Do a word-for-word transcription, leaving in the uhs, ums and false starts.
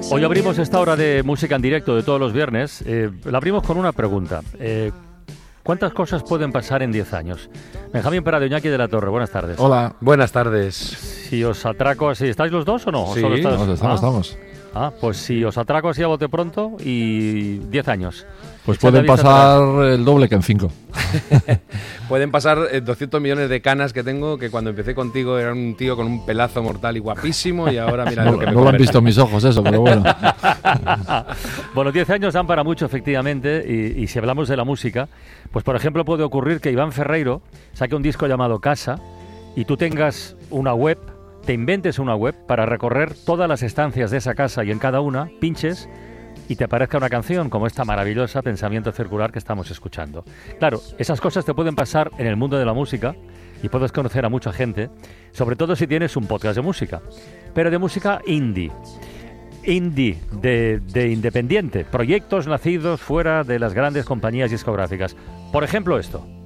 Hoy abrimos esta hora de música en directo de todos los viernes. Eh, la abrimos con una pregunta. Eh, ¿Cuántas cosas pueden pasar en diez años? Benjamín Prado, Iñaki de la Torre, buenas tardes. Hola. Buenas tardes. Si os atraco así, ¿estáis los dos o no? Sí, ¿O solo estás? Estamos, estamos, ah, estamos. ah, pues si os atraco así a bote pronto y diez años. Pues Echadle pueden vista pasar atrás. el doble que en cinco. Pueden pasar eh, doscientos millones de canas que tengo, que cuando empecé contigo era un tío con un pelazo mortal y guapísimo, y ahora mira No, lo que me no lo han convertí. visto mis ojos eso, pero bueno. Bueno, diez años dan para mucho, efectivamente, y, y si hablamos de la música, pues por ejemplo puede ocurrir que Iván Ferreiro saque un disco llamado Casa y tú tengas una web, te inventes una web para recorrer todas las estancias de esa casa y en cada una pinches y te aparezca una canción como esta maravillosa Pensamiento Circular que estamos escuchando. Claro, esas cosas te pueden pasar en el mundo de la música y puedes conocer a mucha gente, sobre todo si tienes un podcast de música, pero de música indie. Indie, de, de independiente, proyectos nacidos fuera de las grandes compañías discográficas. Por ejemplo esto.